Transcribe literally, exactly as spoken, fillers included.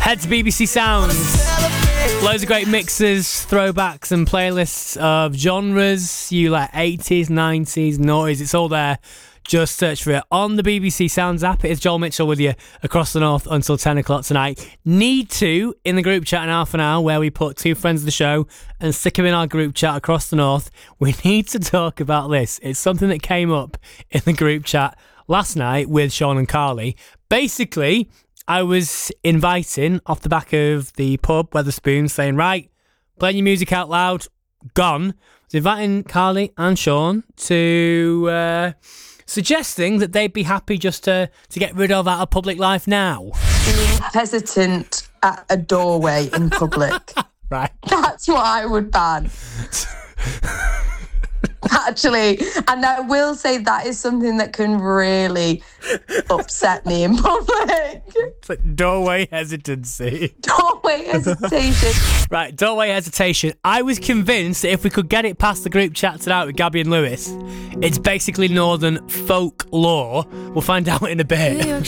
Head to B B C Sounds. Loads of great mixes, throwbacks and playlists of genres. You like eighties, nineties, noughties, it's all there. Just search for it on the B B C Sounds app. It is Joel Mitchell with you across the north until ten o'clock tonight. Need to, in the group chat in half an hour, where we put two friends of the show and stick them in our group chat across the north. We need to talk about this. It's something that came up in the group chat last night with Sean and Carly. Basically, I was inviting, off the back of the pub, Wetherspoons, saying, right, playing your music out loud, gone. I was inviting Carly and Sean to... Uh, suggesting that they'd be happy just to, to get rid of out of public life now. Being hesitant at a doorway in public. Right. That's what I would ban. Actually, and I will say that is something that can really upset me in public. It's like doorway hesitancy. Doorway hesitation. Right, doorway hesitation. I was convinced that if we could get it past the group chat tonight with Gabby and Lewis, it's basically northern folklore. We'll find out in a bit.